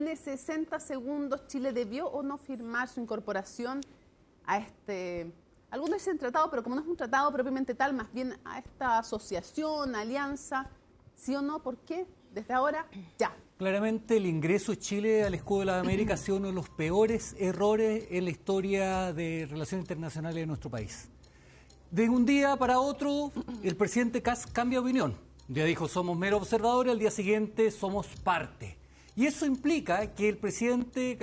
Tiene 60 segundos. ¿Chile debió o no firmar su incorporación a este, algunos dicen tratado, pero como no es un tratado propiamente tal, más bien a esta asociación, alianza, sí o no? ¿Por qué? Desde ahora, ya. Claramente el ingreso de Chile al escudo de las Américas ha sido uno de los peores errores en la historia de relaciones internacionales de nuestro país. De un día para otro, el presidente Kast cambia de opinión. Un día dijo, somos meros observadores, al día siguiente somos parte. Y eso implica que el presidente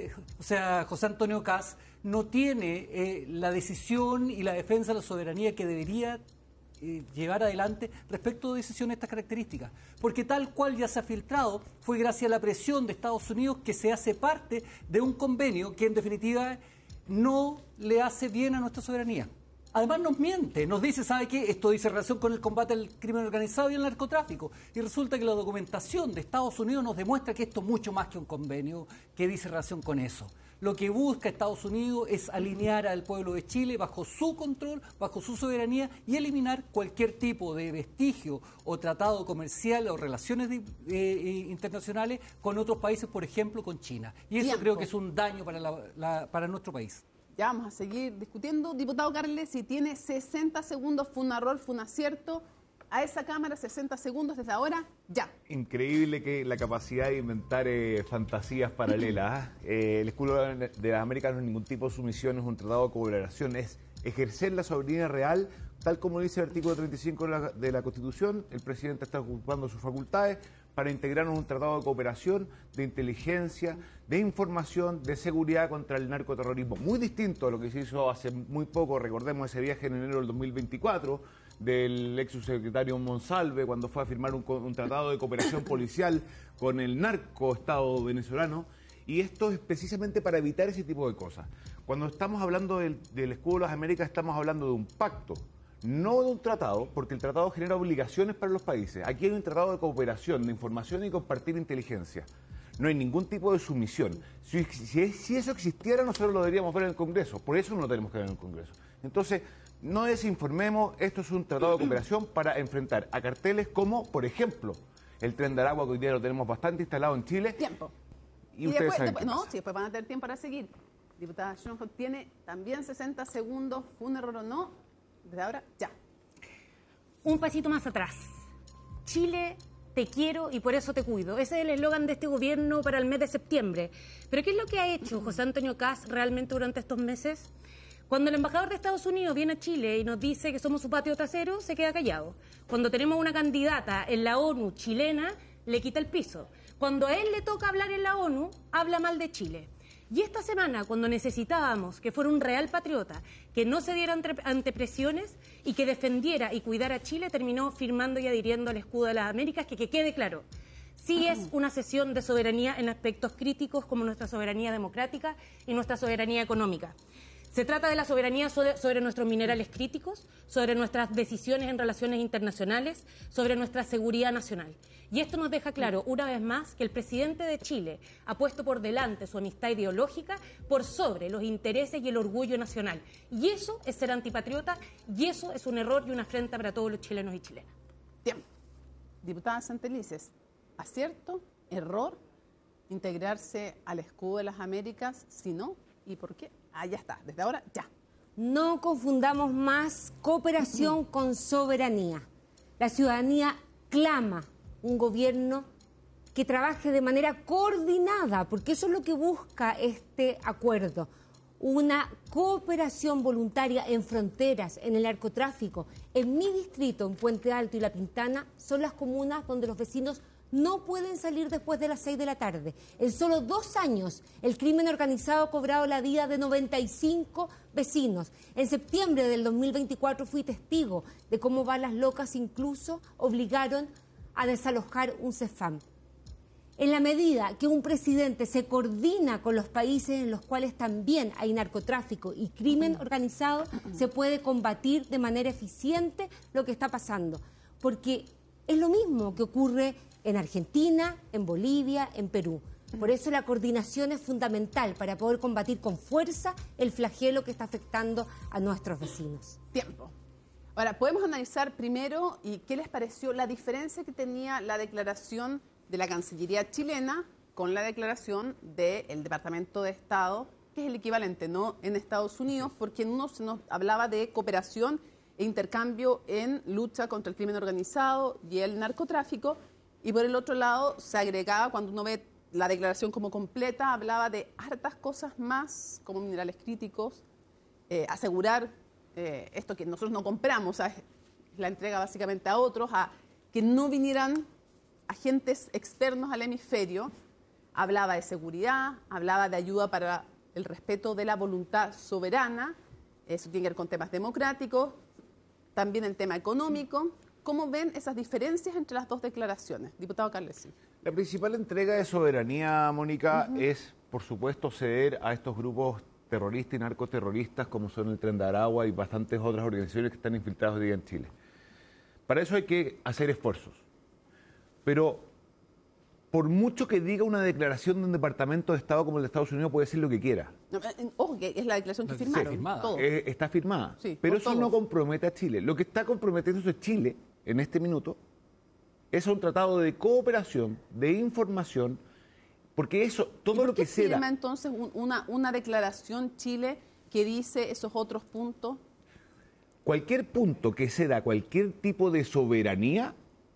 José Antonio Kast no tiene la decisión y la defensa de la soberanía que debería llevar adelante respecto de decisiones de estas características. Porque tal cual ya se ha filtrado, fue gracias a la presión de Estados Unidos que se hace parte de un convenio que en definitiva no le hace bien a nuestra soberanía. Además nos miente, nos dice, ¿sabe qué? Esto dice relación con el combate al crimen organizado y el narcotráfico. Y resulta que la documentación de Estados Unidos nos demuestra que esto es mucho más que un convenio que dice relación con eso. Lo que busca Estados Unidos es alinear al pueblo de Chile bajo su control, bajo su soberanía y eliminar cualquier tipo de vestigio o tratado comercial o relaciones internacionales con otros países, por ejemplo, con China. Y eso creo que es un daño para nuestro país. Ya vamos a seguir discutiendo. Diputado Carles, si tiene 60 segundos, fue un error, fue un acierto. A esa Cámara, 60 segundos desde ahora, ya. Increíble que la capacidad de inventar fantasías paralelas. El escudo de las Américas no es ningún tipo de sumisión, es un tratado de cooperación, es ejercer la soberanía real, tal como dice el artículo 35 de la Constitución. El presidente está ocupando sus facultades para integrarnos en un tratado de cooperación, de inteligencia, de información, de seguridad contra el narcoterrorismo. Muy distinto a lo que se hizo hace muy poco, recordemos ese viaje en enero del 2024, del ex subsecretario Monsalve, cuando fue a firmar un tratado de cooperación policial con el narcoestado venezolano. Y esto es precisamente para evitar ese tipo de cosas. Cuando estamos hablando del escudo de las Américas, estamos hablando de un pacto, no de un tratado, porque el tratado genera obligaciones para los países. Aquí hay un tratado de cooperación, de información y compartir inteligencia. No hay ningún tipo de sumisión. Si eso existiera, nosotros lo deberíamos ver en el Congreso. Por eso no lo tenemos que ver en el Congreso. Entonces, no desinformemos, esto es un tratado de cooperación para enfrentar a carteles como, por ejemplo, el Tren de Aragua, que hoy día lo tenemos bastante instalado en Chile. Tiempo. Y ustedes saben qué no, pasa. si después van a tener tiempo para seguir. Diputada Schoenhoff tiene también 60 segundos, ¿fue un error o no? Desde ahora, ya. Un pasito más atrás. Chile, te quiero y por eso te cuido. Ese es el eslogan de este gobierno para el mes de septiembre. Pero ¿qué es lo que ha hecho José Antonio Kast realmente durante estos meses? Cuando el embajador de Estados Unidos viene a Chile y nos dice que somos su patio trasero, se queda callado. Cuando tenemos una candidata en la ONU chilena, le quita el piso. Cuando a él le toca hablar en la ONU, habla mal de Chile. Y esta semana, cuando necesitábamos que fuera un real patriota, que no se diera ante presiones y que defendiera y cuidara a Chile, terminó firmando y adhiriendo al escudo de las Américas, que quede claro. Sí es una cesión de soberanía en aspectos críticos como nuestra soberanía democrática y nuestra soberanía económica. Se trata de la soberanía sobre nuestros minerales críticos, sobre nuestras decisiones en relaciones internacionales, sobre nuestra seguridad nacional. Y esto nos deja claro, una vez más, que el presidente de Chile ha puesto por delante su amistad ideológica por sobre los intereses y el orgullo nacional. Y eso es ser antipatriota, y eso es un error y una afrenta para todos los chilenos y chilenas. Bien. Diputada Santelices, ¿acierto, error, integrarse al escudo de las Américas? Si no, ¿y por qué? Ah, ya está, desde ahora, ya. No confundamos más cooperación con soberanía. La ciudadanía clama un gobierno que trabaje de manera coordinada, porque eso es lo que busca este acuerdo. Una cooperación voluntaria en fronteras, en el narcotráfico. En mi distrito, en Puente Alto y La Pintana, son las comunas donde los vecinos no pueden salir después de las 6 de la tarde. En solo 2 años, el crimen organizado ha cobrado la vida de 95 vecinos. En septiembre del 2024 fui testigo de cómo balas locas incluso obligaron a desalojar un CEFAM. En la medida que un presidente se coordina con los países en los cuales también hay narcotráfico y crimen organizado, se puede combatir de manera eficiente lo que está pasando. Porque es lo mismo que ocurre en Argentina, en Bolivia, en Perú. Por eso la coordinación es fundamental para poder combatir con fuerza el flagelo que está afectando a nuestros vecinos. Tiempo. Ahora, podemos analizar primero y qué les pareció la diferencia que tenía la declaración de la Cancillería chilena con la declaración del Departamento de Estado, que es el equivalente, ¿no?, en Estados Unidos, porque en uno se nos hablaba de cooperación e intercambio en lucha contra el crimen organizado y el narcotráfico, y por el otro lado se agregaba, cuando uno ve la declaración como completa, hablaba de hartas cosas más, como minerales críticos, asegurar esto que nosotros no compramos, ¿sabes?, la entrega básicamente a otros, a que no vinieran agentes externos al hemisferio. Hablaba de seguridad, hablaba de ayuda para el respeto de la voluntad soberana, eso tiene que ver con temas democráticos, también el tema económico. ¿Cómo ven esas diferencias entre las dos declaraciones? Diputado Carlesi. La principal entrega de soberanía, Mónica, es, por supuesto, ceder a estos grupos terroristas y narcoterroristas como son el Tren de Aragua y bastantes otras organizaciones que están infiltradas hoy día en Chile. Para eso hay que hacer esfuerzos. Pero por mucho que diga una declaración de un departamento de Estado como el de Estados Unidos, puede decir lo que quiera. No, ojo, que es la declaración que firmaron. firmada. Todos. Está firmada. Sí, pero por eso no todos. compromete a Chile. Lo que está comprometiéndose Chile en este minuto es un tratado de cooperación, de información, porque eso, todo lo que ¿Por qué firma sea... entonces una declaración Chile que dice esos otros puntos? Cualquier punto que ceda cualquier tipo de soberanía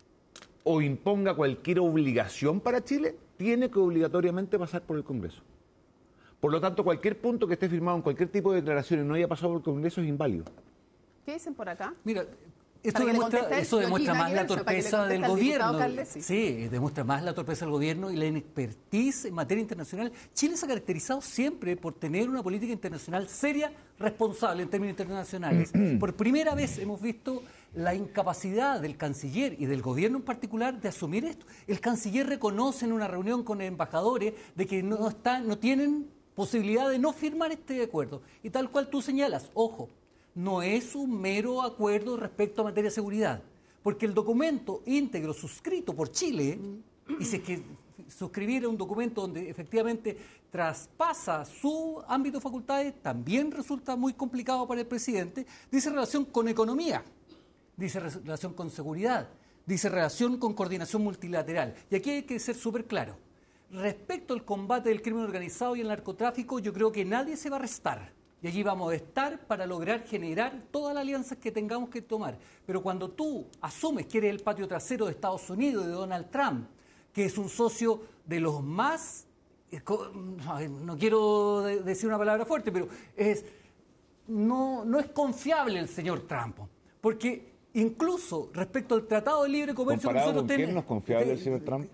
o imponga cualquier obligación para Chile, tiene que obligatoriamente pasar por el Congreso. Por lo tanto, cualquier punto que esté firmado en cualquier tipo de declaración y no haya pasado por el Congreso es inválido. ¿Qué dicen por acá? Mira, esto Para que le demuestra, conteste eso él, demuestra Joaquín más la Aguirre, para que le torpeza del conteste al diputado gobierno. Carlesi. Sí, demuestra más la torpeza del gobierno y la inexpertise en materia internacional. Chile se ha caracterizado siempre por tener una política internacional seria, responsable en términos internacionales. Por primera vez hemos visto la incapacidad del canciller y del gobierno en particular de asumir esto. El canciller reconoce en una reunión con embajadores de que no tienen posibilidad de no firmar este acuerdo. Y tal cual tú señalas, ojo, no es un mero acuerdo respecto a materia de seguridad, porque el documento íntegro suscrito por Chile, y si es que suscribir un documento donde efectivamente traspasa su ámbito de facultades, también resulta muy complicado para el presidente, dice relación con economía, dice relación con seguridad, dice relación con coordinación multilateral. Y aquí hay que ser súper claro. Respecto al combate del crimen organizado y el narcotráfico, yo creo que nadie se va a restar. Y allí vamos a estar para lograr generar todas las alianzas que tengamos que tomar. Pero cuando tú asumes que eres el patio trasero de Estados Unidos, de Donald Trump, que es un socio de los más, no quiero decir una palabra fuerte, pero no es confiable el señor Trump. Porque incluso respecto al Tratado de Libre Comercio... ¿Comparado con quién no es confiable el señor Trump?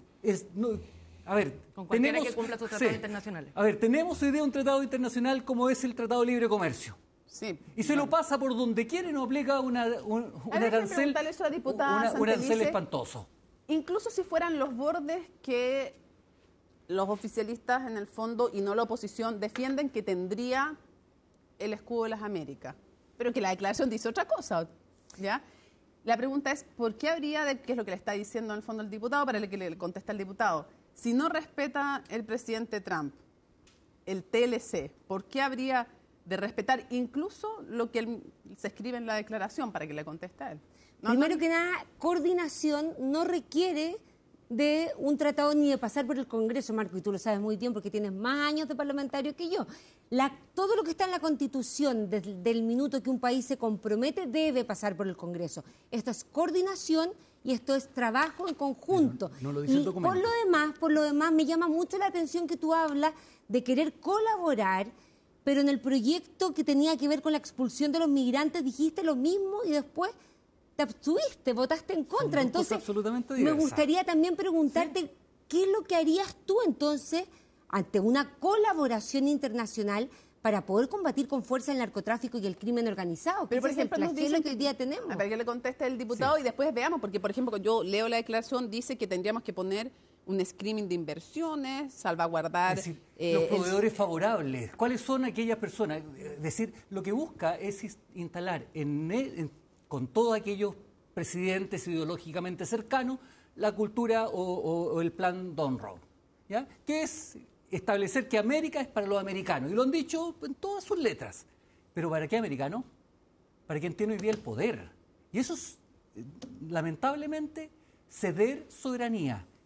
A ver, Con cualquiera que cumpla sus tratados internacionales. A ver, tenemos hoy día un tratado internacional como es el Tratado de Libre Comercio. Sí. Y se lo pasa por donde quiere y nos aplica un arancel, preguntarle eso a la diputada un arancel Santelice. espantoso. Incluso si fueran los bordes que los oficialistas en el fondo y no la oposición defienden que tendría el escudo de las Américas, pero que la declaración dice otra cosa, ¿ya? La pregunta es, ¿por qué habría qué es lo que le está diciendo en el fondo el diputado, para que le conteste al diputado? Si no respeta el presidente Trump el TLC, ¿por qué habría de respetar incluso lo que se escribe en la declaración, para que le conteste a él? Primero que nada, coordinación no requiere de un tratado ni de pasar por el Congreso, Marco, y tú lo sabes muy bien porque tienes más años de parlamentario que yo. Todo lo que está en la Constitución, desde el minuto que un país se compromete, debe pasar por el Congreso. Esto es coordinación y esto es trabajo en conjunto. No lo dice el documento. Por lo demás, me llama mucho la atención que tú hablas de querer colaborar, pero en el proyecto que tenía que ver con la expulsión de los migrantes dijiste lo mismo y después te abstuviste, votaste en contra. Son dos cosas Entonces, absolutamente me diversas. gustaría también preguntarte qué es lo que harías tú entonces ante una colaboración internacional para poder combatir con fuerza el narcotráfico y el crimen organizado. Pero, por Ese es el ejemplo, nos flagelo dicen que hoy día tenemos. Para que le conteste el diputado y después veamos, porque, por ejemplo, yo leo la declaración, dice que tendríamos que poner un screening de inversiones, salvaguardar... Es decir, los proveedores favorables, ¿cuáles son aquellas personas? Es decir, lo que busca es instalar con todos aquellos presidentes ideológicamente cercanos la cultura o el plan Donroe, ¿ya? Que es establecer que América es para los americanos, y lo han dicho en todas sus letras. ¿Pero para qué americano? Para quien tiene hoy día el poder. Y eso es, lamentablemente, ceder soberanía.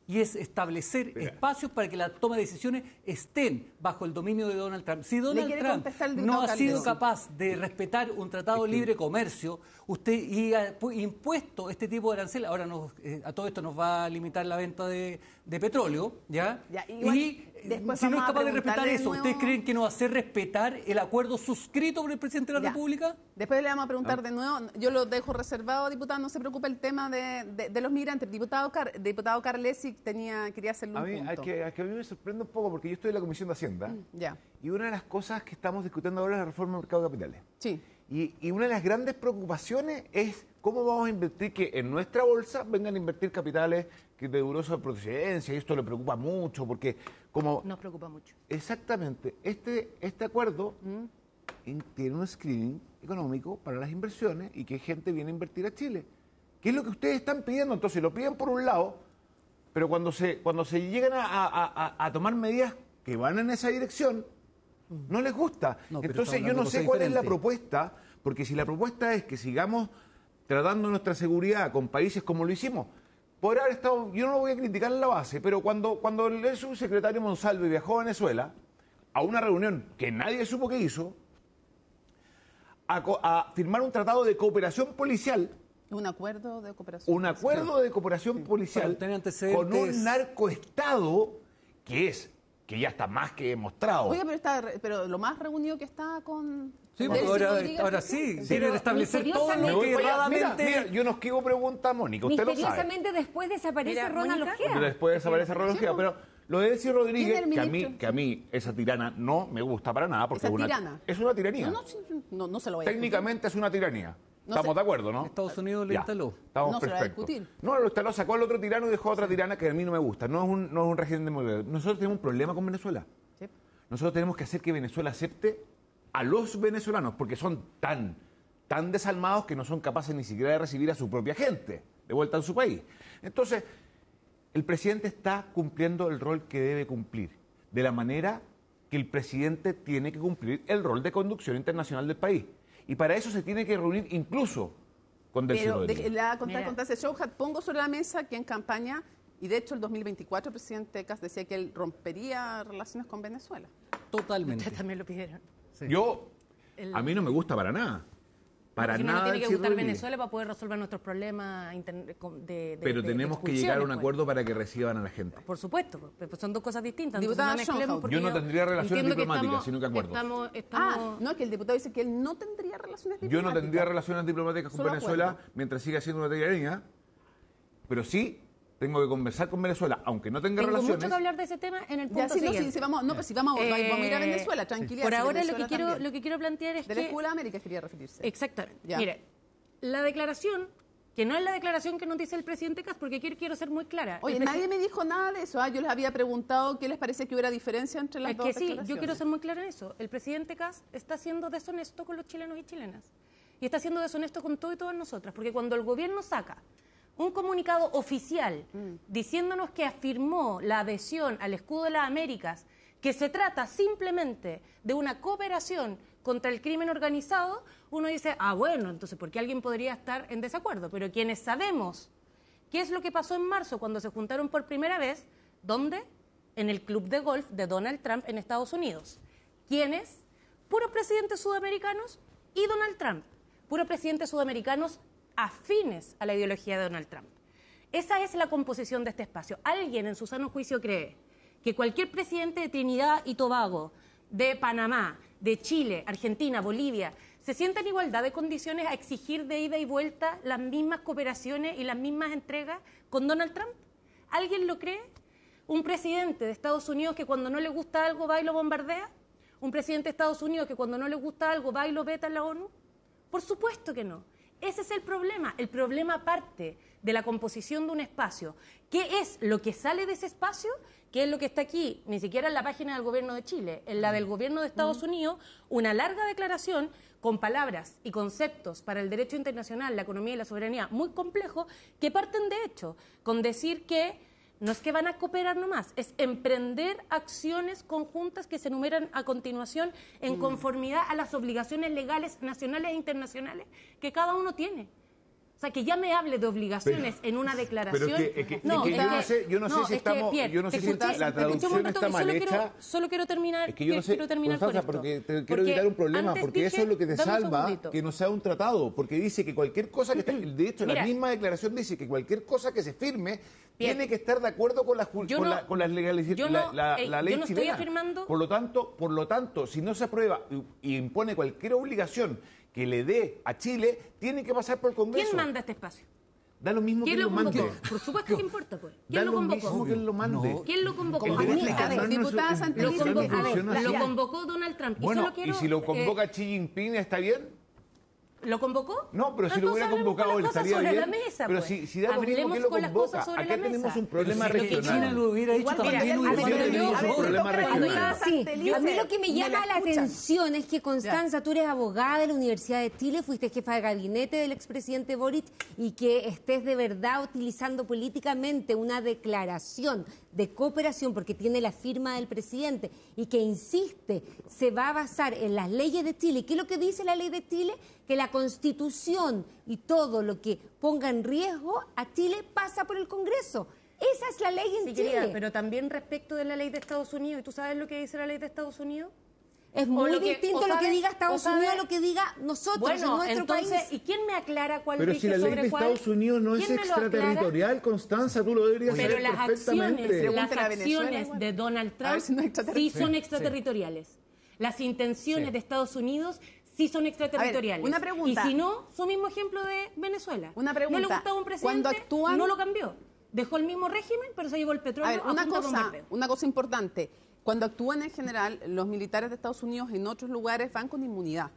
y es establecer espacios para que la toma de decisiones estén bajo el dominio de Donald Trump. Si Donald Trump no ha sido capaz de respetar un tratado de libre comercio, usted ha impuesto este tipo de arancel, ahora a todo esto nos va a limitar la venta de petróleo, ¿ya? Y si no es capaz de respetar eso, ¿ustedes creen que no va a hacer respetar el acuerdo suscrito por el presidente de la República? Después le vamos a preguntar de nuevo, yo lo dejo reservado, diputado, no se preocupe el tema de los migrantes. Diputado Carlesi quería hacerle un punto. Que a mí me sorprende un poco, porque yo estoy en la Comisión de Hacienda, y una de las cosas que estamos discutiendo ahora es la reforma del mercado de capitales. Sí. Y una de las grandes preocupaciones es cómo vamos a invertir, que en nuestra bolsa vengan a invertir capitales de dudosa procedencia, y esto le preocupa mucho, porque como... Nos preocupa mucho. Exactamente. Este acuerdo tiene un screening económico para las inversiones y que gente viene a invertir a Chile. ¿Qué es lo que ustedes están pidiendo? Entonces lo piden por un lado, pero cuando se llegan a tomar medidas que van en esa dirección, no les gusta. Entonces yo no sé cuál es la propuesta, porque si la propuesta es que sigamos tratando nuestra seguridad con países como lo hicimos, por haber estado, yo no lo voy a criticar en la base, pero cuando el subsecretario Monsalve viajó a Venezuela, a una reunión que nadie supo que hizo, a firmar un tratado de cooperación policial. Un acuerdo de cooperación. Un acuerdo de cooperación policial con un narcoestado que ya está más que demostrado. Oiga, pero lo más reunido que está con... Sí, ahora sí, quieren establecer todo lo que erradamente... Mira, yo nos quiero preguntar, Mónica, usted lo sabe. Misteriosamente después desaparece Ronald Ojeda. Después desaparece Ronald Ojeda, pero lo de Delcy Rodríguez, que a mí esa tirana no me gusta para nada, porque es una tiranía. No se lo voy a Técnicamente es una tiranía. Estamos de acuerdo, ¿no? Estados Unidos lo instaló. Estamos perfectos. No, lo instaló, sacó al otro tirano y dejó a otra tirana que a mí no me gusta. No es un régimen democrático. Nosotros tenemos un problema con Venezuela. Sí. Nosotros tenemos que hacer que Venezuela acepte a los venezolanos, porque son tan desalmados que no son capaces ni siquiera de recibir a su propia gente de vuelta en su país. Entonces, el presidente está cumpliendo el rol que debe cumplir, de la manera que el presidente tiene que cumplir el rol de conducción internacional del país. Y para eso se tiene que reunir incluso con Delcy Rodríguez. Contra ese show, pongo sobre la mesa que en campaña, y de hecho el 2024 el presidente Kast decía que él rompería relaciones con Venezuela. Totalmente. Ustedes también lo pidieron. Sí. A mí no me gusta para nada. Para nada. No tiene que gustar Venezuela para poder resolver nuestros problemas pero tenemos que llegar a un acuerdo para que reciban a la gente. Por supuesto, pues son dos cosas distintas. Yo no tendría relaciones diplomáticas, sino que acuerdos. No, que el diputado dice que él no tendría relaciones diplomáticas. Yo no tendría relaciones diplomáticas con Venezuela mientras siga siendo una tiranía, pero sí tengo que conversar con Venezuela, aunque no tenga relaciones. Tengo mucho que hablar de ese tema en el punto siguiente. Vamos a ir a Venezuela, tranquilidad. Por ahora lo que quiero plantear es que... De la Escuela de América quería referirse. Exactamente. Mire, la declaración, que no es la declaración que nos dice el presidente Kast, porque quiero ser muy clara. Oye, nadie me dijo nada de eso. Yo les había preguntado qué les parece que hubiera diferencia entre las dos declaraciones. Sí, yo quiero ser muy clara en eso. El presidente Kast está siendo deshonesto con los chilenos y chilenas. Y está siendo deshonesto con todo y todas nosotras. Porque cuando el gobierno saca un comunicado oficial diciéndonos que afirmó la adhesión al escudo de las Américas, que se trata simplemente de una cooperación contra el crimen organizado, uno dice, bueno, entonces, ¿por qué alguien podría estar en desacuerdo? Pero quienes sabemos qué es lo que pasó en marzo cuando se juntaron por primera vez, ¿dónde? En el club de golf de Donald Trump en Estados Unidos. ¿Quiénes? Puros presidentes sudamericanos y Donald Trump. Puros presidentes sudamericanos afines a la ideología de Donald Trump. Esa es la composición de este espacio. ¿Alguien en su sano juicio cree que cualquier presidente de Trinidad y Tobago, de Panamá, de Chile, Argentina, Bolivia, se sienta en igualdad de condiciones a exigir de ida y vuelta las mismas cooperaciones y las mismas entregas con Donald Trump? ¿Alguien lo cree? ¿Un presidente de Estados Unidos que cuando no le gusta algo va y lo bombardea? ¿Un presidente de Estados Unidos que cuando no le gusta algo va y lo veta en la ONU? Por supuesto que no. Ese es el problema. El problema parte de la composición de un espacio. ¿Qué es lo que sale de ese espacio? ¿Qué es lo que está aquí? Ni siquiera en la página del gobierno de Chile, en la del gobierno de Estados Unidos, una larga declaración con palabras y conceptos para el derecho internacional, la economía y la soberanía muy complejos, que parten de hecho con decir que no es que van a cooperar nomás, es emprender acciones conjuntas que se enumeran a continuación en conformidad a las obligaciones legales nacionales e internacionales que cada uno tiene. O sea, que ya me hable de obligaciones en una declaración. Yo no sé si estamos, yo no sé si la traducción está mal hecha. Solo quiero terminar. Es que yo no sé, quiero terminar Constanza, con esto. porque te quiero evitar un problema, antes porque dije, eso es lo que te dame un salva segundito. que no sea un tratado, porque dice que cualquier cosa que esté, de hecho, la Mira. misma declaración dice que cualquier cosa que se firme Bien. tiene que estar de acuerdo con las Yo no- con las yo la ley no estoy chilena. afirmando- Por lo tanto, si no se aprueba y impone cualquier obligación que le dé a Chile, tiene que pasar por el Congreso. ¿Quién manda este espacio? Da lo mismo que ¿Quién lo lo convocó? mande. Por supuesto que importa, pues. Da ¿Quién lo lo mismo convocó? que lo mande. No. ¿Quién lo convocó? El A mí, derecho a ver, internacional no diputada es- Santeliz, Lo no convocó, funciona lo así. convocó Donald Trump. Bueno, solo quiero, y si lo convoca Xi Jinping, ¿está bien? ¿Lo convocó? No, pero si lo hubiera Entonces convocado, hablemos él con las cosas estaría sobre bien. la mesa, Pero pues. si da lo mismo Hablemos que lo con las convoca. cosas sobre Acá la tenemos mesa. un problema Pero si es que regional. China lo hubiera hecho Igual, también, mira, hubiera a ver, tenido yo- otro a ver, problema toca la regional. duda. Sí, Santelice, a mí lo que me ¿me llama la la escuchan? atención es que, Constanza, tú eres abogada de la Universidad de Chile, fuiste jefa de gabinete del expresidente Boric y que estés de verdad utilizando políticamente una declaración de cooperación porque tiene la firma del presidente y que insiste, se va a basar en las leyes de Chile. ¿Qué es lo que dice la ley de Chile? Que la Constitución y todo lo que ponga en riesgo a Chile pasa por el Congreso. Esa es la ley en Sí, Chile. querida, pero también respecto de la ley de Estados Unidos. ¿Y tú sabes lo que dice la ley de Estados Unidos? Es muy lo que- distinto o lo que sabes- diga o Estados sabes- Unidos a lo que diga nosotros en Bueno, nuestro entonces, país. ¿y quién me aclara cuál Pero dije si la ley sobre de cuál? Estados Unidos no es ¿Quién me lo aclara? extraterritorial, Constanza, tú lo deberías Pero saber las perfectamente. acciones, las Pregúntale a Venezuela acciones igual. de Donald A Trump ver si no es sí extraterritorial. son extraterritoriales. Las intenciones de Estados Unidos sí son extraterritoriales. una pregunta. Y si no, su mismo ejemplo de Venezuela. Una pregunta. No le gustaba un Cuando presidente, actúan- no lo cambió. Dejó el mismo régimen, pero se llevó el A petróleo ver, a punta de bombardeo. una cosa importante. Cuando actúan en general, los militares de Estados Unidos en otros lugares van con inmunidad.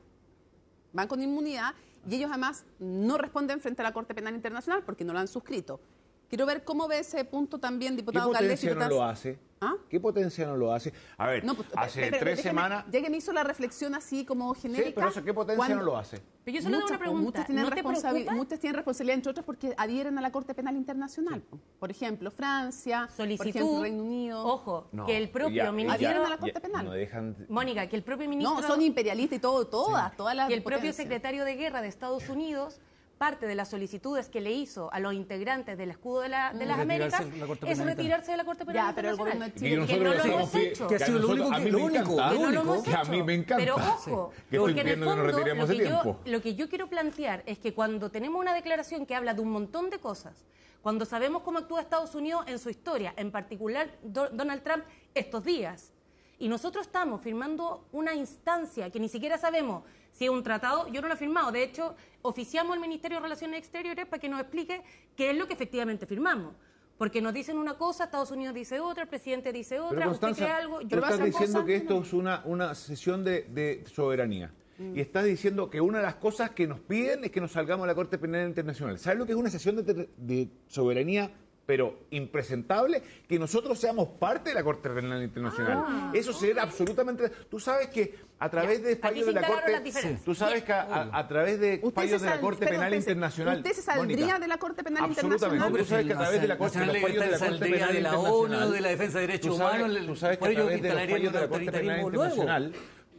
Van con inmunidad y ellos además no responden frente a la Corte Penal Internacional porque no lo han suscrito. Quiero ver cómo ve ese punto también, ¿Qué diputado Galdés. potencia no lo hace? ¿Ah? ¿Qué potencia no lo hace? A ver, No, pues, hace pero 3 déjeme- semanas... Ya que me hizo la reflexión así como genérica. Sí, pero eso, ¿qué potencia no lo hace? Pero yo solo tengo una pregunta. Muchas tienen, ¿No te preocupa? muchas tienen responsabilidad, entre otras, porque adhieren a la Corte Penal Internacional. Por ejemplo, Francia, por Solicitud, ejemplo, Reino Unido. ojo, No, que el propio ya, ministro... Adhieren a la Corte ya, Penal. No dejan... Mónica, que el propio ministro... No, son imperialistas y todo, todas las Y el propio potencias. secretario de Guerra de Estados Unidos, parte de las solicitudes que le hizo a los integrantes del escudo de las Retirarse Américas de la Corte es Penal retirarse de la Corte Penal Ya, pero el Internacional. gobierno de Y Chile- nosotros que no lo hacemos hemos pie- hecho. Que ha sido lo a único mí que- me lo único, encanta, lo Que no lo único. hemos que a hecho. mí me encanta. Pero ojo, Que porque estoy en el viendo que nos fondo retiremos de tiempo. lo que yo quiero plantear es que cuando tenemos una declaración que habla de un montón de cosas, cuando sabemos cómo actúa Estados Unidos en su historia, en particular Donald Trump estos días, y nosotros estamos firmando una instancia que ni siquiera sabemos si es un tratado, yo no lo he firmado, de hecho, oficiamos al Ministerio de Relaciones Exteriores para que nos explique qué es lo que efectivamente firmamos. Porque nos dicen una cosa, Estados Unidos dice otra, el presidente dice otra, Pero usted Constanza, cree algo, tú yo estás otra diciendo cosa. que esto es una sesión de soberanía. Y estás diciendo que una de las cosas que nos piden es que nos salgamos de la Corte Penal Internacional. ¿Sabes lo que es una sesión de soberanía, pero impresentable? Que nosotros seamos parte de la Corte Penal Internacional. Eso sería absolutamente... Tú sabes que a través de aquí fallos se de la instalaron Corte... las diferencias. Tú sabes que a través de Usted fallos se de la sal- Corte pero Penal espérese, Internacional... ¿usted se saldría Mónica, de la Corte Penal absolutamente. Internacional? Tú sabes que a través de la Corte, Nacional los fallos de la Corte saldría Penal de la Internacional... ONU, de la defensa de derechos Tú sabes- humanos, tú sabes que por a ello través de los instalarían fallos de la un Corte Penal autoritarismo nuevo. Internacional,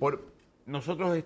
nosotros,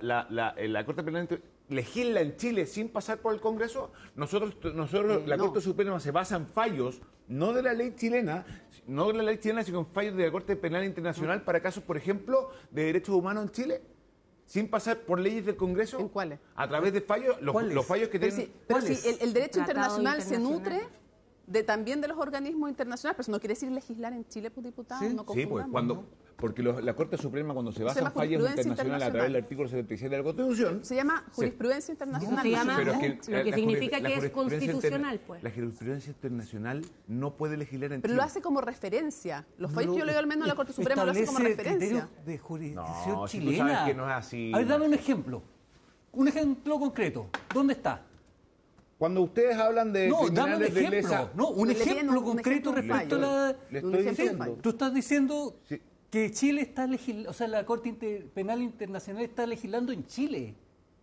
la Corte Penal legisla en Chile sin pasar por el Congreso. Nosotros la no. Corte Suprema se basa en fallos, no de la ley chilena, sino en fallos de la Corte Penal Internacional para casos, por ejemplo, de derechos humanos en Chile, sin pasar por leyes del Congreso. ¿En cuáles? A través de fallos, ¿Cuáles? los fallos que Pero tienen... pero ¿Cuáles? si el derecho Tratado internacional se internacional. nutre también de los organismos internacionales, pero eso no quiere decir legislar en Chile, pues, diputado, Sí. no Sí, pues, confundamos. porque la Corte Suprema, cuando se basa llama en fallos jurisprudencia internacionales a través del artículo 77 de la Constitución... Se llama jurisprudencia internacional. Se llama- Pero es lo que la significa la que es jurisprudencia constitucional, pues. La jurisprudencia internacional no puede legislar en Pero Chile. lo hace como referencia. Los fallos que yo leo al menos en la Corte Suprema lo hace como Establece referencia. criterios de jurisdicción No, si tú chilena. sabes que no es así. A ver, dame un ejemplo. Un ejemplo concreto. ¿Dónde está? Cuando ustedes hablan de No, dame un criminales de ejemplo. lesa... No, un Le piden ejemplo un concreto ejemplo, un respecto a la... Le Un estoy ejemplo diciendo. Tú estás diciendo Sí. que Chile está legislando, o sea, la Corte Penal Internacional está legislando en Chile.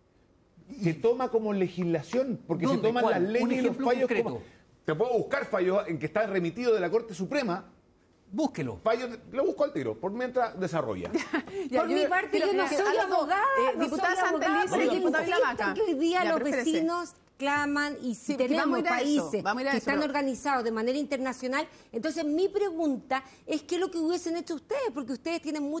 Se toma como legislación, porque se ¿Dónde? toman ¿Cuál? las leyes Un y los ejemplo fallos concreto. como... Te puedo buscar fallos en que está remitido de la Corte Suprema Búsquelo. Fallo, lo busco al tiro, por mientras desarrolla. Ya, Por mi parte, yo no soy abogada, no diputada soy abogada, Santelice pero y yo diputada insisto Vilavaca. que hoy día Ya, los pero espérese. vecinos claman y si Sí, que tenemos vamos a ir a eso, países vamos a ir a que eso, están pero- organizados de manera internacional, entonces mi pregunta es qué es lo que hubiesen hecho ustedes, porque ustedes tienen mucho